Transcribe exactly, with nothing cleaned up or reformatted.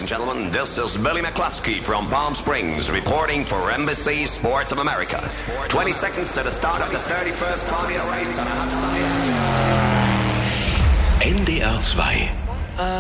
and gentlemen. This is Billy McCluskey from Palm Springs reporting for Embassy Sports of America. twenty seconds to the start of the thirty-first Formula Race on a hot sunny afternoon. N D R zwei